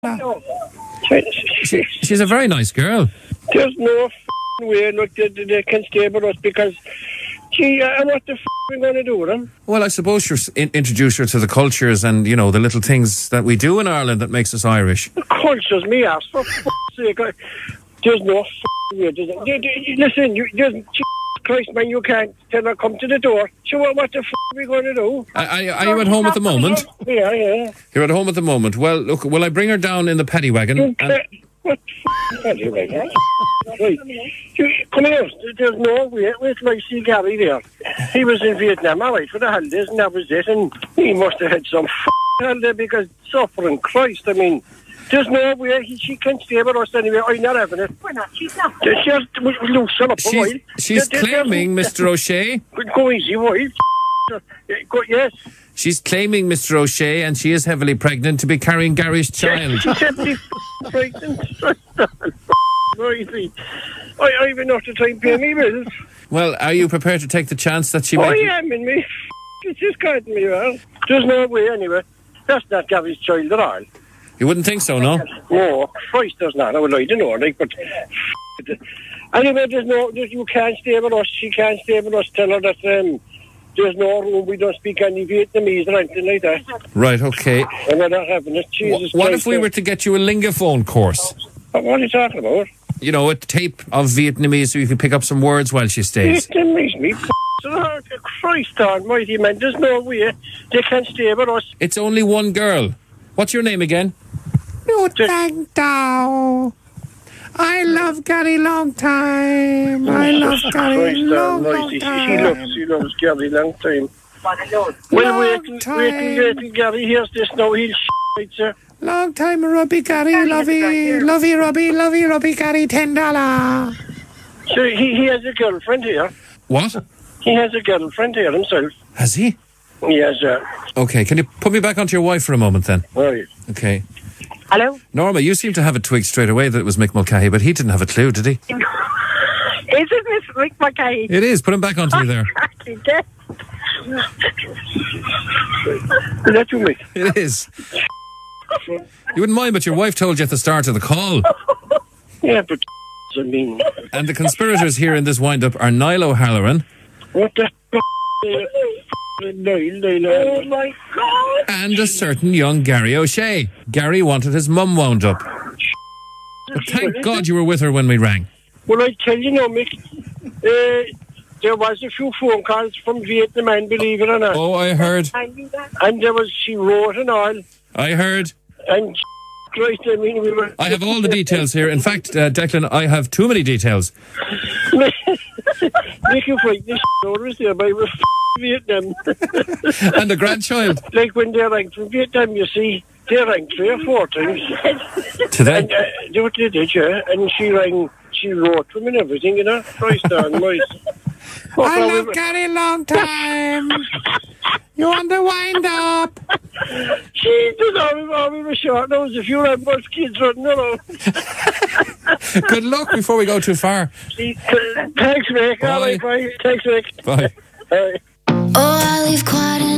She's a very nice girl. There's no way look they can stay with us because what the are we going to do with them? Well, I suppose you're introduce her to the cultures and, you know, the little things that we do in Ireland that makes us Irish. The culture's me ass, for sake. There's no way. Listen, Jesus Christ, man, you can't tell her come to the door. So what the are we going to do? Are you at home at the moment? Yeah. You're at home at the moment. Well, look, will I bring her down in the paddy wagon? What paddy wagon? Right. Come here. There's no way. Wait till I see Gary there. He was in Vietnam, all right, for the holidays, and that was it. And he must have had some holiday because suffering Christ, I mean... There's no way she can stay with us anyway. I'm not having it. Why not? She's not. We'll loosen up a while. She's claiming, Mr. O'Shea. Go easy, while. Yes. She's claiming, Mr. O'Shea, and she is heavily pregnant to be carrying Gary's child. She's heavily pregnant. I've enough to time pay me bills. Well, are you prepared to take the chance that she might... I am in me. It's just guiding me well. There's no way anyway. That's not Gary's child at all. You wouldn't think so, no? No, Christ does not. I would like to know, but anyway, you can't stay with us. She can't stay with us. Tell her that there's no room. We don't speak any Vietnamese or anything like that. Right, okay. And we're not having it. Jesus what Christ, if we were to get you a lingophone course? What are you talking about? You know, a tape of Vietnamese so you can pick up some words while she stays. Vietnamese, me Christ almighty, man. There's no way they can stay with us. It's only one girl. What's your name again? Tangtao. I love Gary long time. I love Gary long time. She loves Gary long time. Well, wait till Gary hears this now. He'll sir. Long time, Robbie Gary. Lovey Robbie Gary, $10. So he has a girlfriend here. What? He has a girlfriend here himself. Has he? Yes, sir. Okay, can you put me back onto your wife for a moment then? Right. Okay. Hello? Norma, you seem to have a twig straight away that it was Mick Mulcahy, but he didn't have a clue, did he? Is it Miss Mick Mulcahy? It is. Put him back onto you there. Is that you, Mick? It is. You wouldn't mind, but your wife told you at the start of the call. Yeah, but I mean... And the conspirators here in this wind-up are Niall O'Halloran. What the Oh my God! And a certain young Gary O'Shea. Gary wanted his mum wound up. But thank God you were with her when we rang. Well, I tell you now, Mick, there was a few phone calls from Vietnam, believe it or not. Oh, I heard. And she wrote and all. I heard. And Christ, I mean, we were... I have all the details here. In fact, Declan, I have too many details. Make you fight this was there by Vietnam. And the grandchild. Like when they rang from Vietnam, you see, they rang 3 or 4 times. To them? And what they did, yeah. And she wrote them and everything, you know. Christ on, boys. I love Gary long time. You want to wind up? Jesus, all we were short. There was a few Rambos kids running around. Good luck before we go too far. Thanks, Rick. All right, bye. Thanks, Rick. Bye. Bye. Oh, I leave quiet